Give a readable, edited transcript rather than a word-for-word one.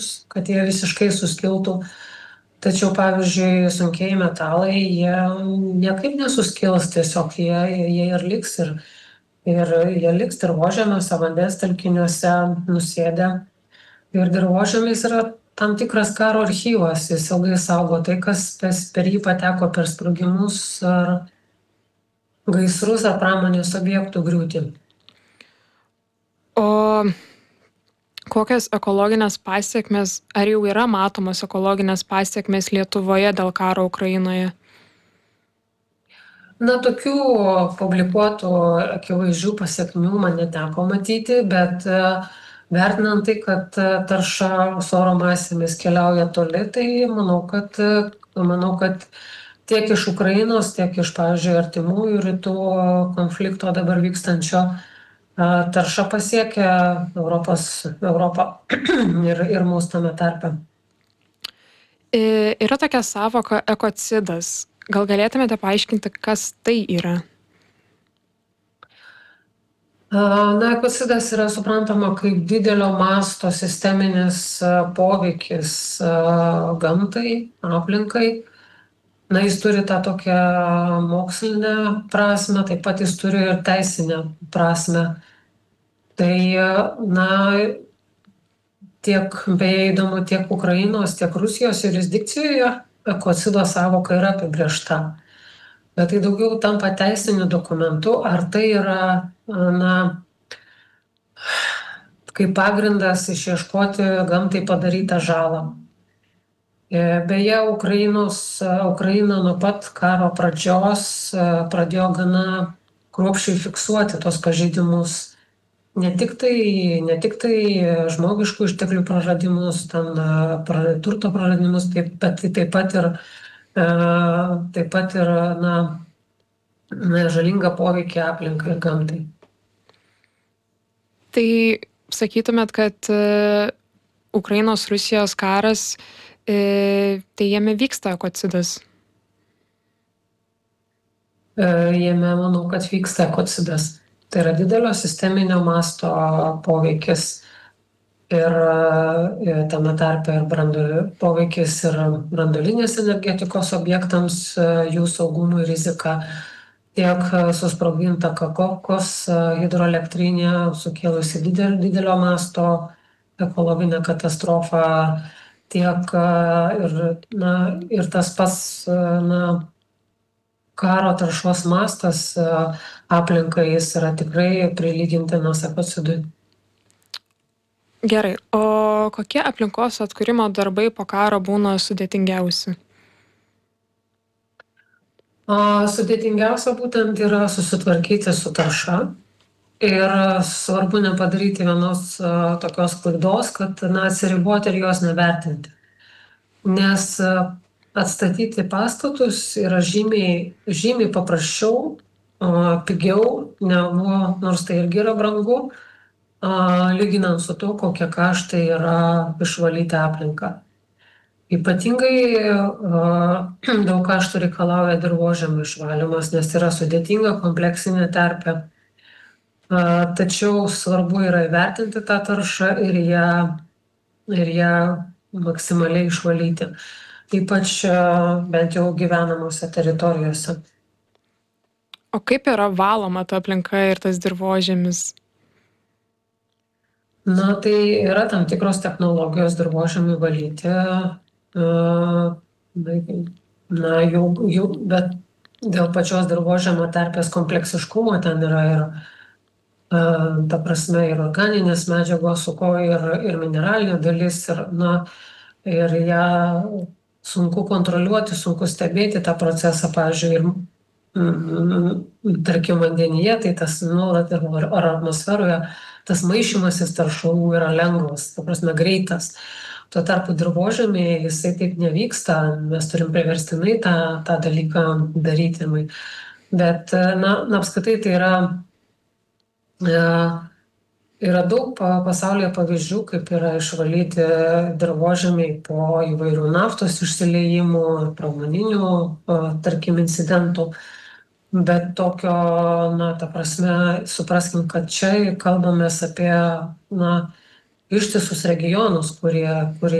kad jie visiškai suskiltų. Tačiau, pavyzdžiui, sunkieji metalai, jie niekaip nesuskils, tiesiog jie ir liks ir jie liks dirvožemiuose, vandens telkiniuose nusėdę. Ir dirvožemis yra tam tikras karo archyvas, jis ilgai saugo tai, kas per jį pateko per sprogimus ar gaisrus ar pramonės objektų griūtį. O kokias ekologinės pasiekmes, ar jau yra matomos ekologinės pasiekmes Lietuvoje dėl karo Ukrainoje? Na, tokių publikuotų akivaizdžių pasiekmių man neteko matyti, bet vertinant tai, kad tarša su oro masėmis keliauja toli, tai manau, kad tiek iš Ukrainos, tiek iš, pavyzdžiui, artimųjų rytų konflikto dabar vykstančio tarša pasiekia Europą ir mūsų tame tarpe. Yra tokia savoka ekocidas. Gal galėtumėte paaiškinti, kas tai yra? Na, ekocidas yra suprantama kaip didelio masto sisteminis poveikis gamtai, aplinkai. Na, jis turi tą tokią mokslinę prasme, taip pat jis turi ir teisinę prasme. Tai, na, tiek beje įdomu, tiek Ukrainos, tiek Rusijos jurisdikcijoje ekocido savoka yra apibrėžta. Bet tai daugiau tampa teisiniu dokumentu, ar tai yra, na, kaip pagrindas išieškoti gamtai padarytą žalą. Beje, Ukraina nuo pat karo pradžios pradėjo gana kruopščiai fiksuoti tos pažeidimus. Ne tik tai žmogiškų išteklių praradimus, turto praradimus, bet taip pat ir žalingą poveikį aplinkai ir gamtai. Tai sakytumėt, kad Ukrainos-Rusijos karas, tai jame vyksta ekocidas? Jame manau, kad vyksta ekocidas. Tai yra didelio sisteminio masto poveikis ir tame tarpe ir poveikis ir branduolinės energetikos objektams, jų saugumui rizika, tiek susprogdinta Kakhovkos hidroelektrinė, sukėlusi didelio masto ekologinę katastrofą, tiek ir tas pats karo taršos mastas aplinkai, jis yra tikrai prilygintinas ekocidui. Gerai, o kokie aplinkos atkūrimo darbai po karo būna sudėtingiausi? Sudėtingiausia būtent yra susitvarkyti su tarša ir svarbu nepadaryti vienos tokios klaidos, kad atsiriboti ir jos nevertinti. Nes atstatyti pastatus yra žymiai paprasčiau, pigiau, negu, nors tai irgi yra brangu, lyginant su to, kokie kaštai yra išvalyti aplinką. Ypatingai daug kaštų reikalauja dirvožemio išvalymas, nes yra sudėtinga kompleksinė terpė. Tačiau svarbu yra įvertinti tą taršą ir ją maksimaliai išvalyti. Ypač bent jau gyvenamose teritorijose. O kaip yra valoma ta aplinka ir tas dirvožemis? Na, tai yra tam tikros technologijos dirvožemiui valyti. Bet dėl pačios dirvožemio terpės kompleksiškumo ten yra ir, ta prasme, ir organinės medžiagos, ir mineralinė dalis, ir ją sunku kontroliuoti, sunku stebėti tą procesą, pavyzdžiui, ir tarkim vandenyje, tai tas nuolat ar atmosferoje, tas maišymasis taršalų yra lengvas, ta prasme greitas. Tuo tarpu dirvožemėje jisai taip nevyksta, mes turim priverstinai tą dalyką daryti. Bet, apskritai tai yra daug pasaulyje pavyzdžių, kaip yra išvalyti dirvožemiai po įvairių naftos išsiliejimų, pramoninių, tarkim, incidentų. Bet tokio, ta prasme, supraskim, kad čia kalbamės apie, ištisus regionus, kurie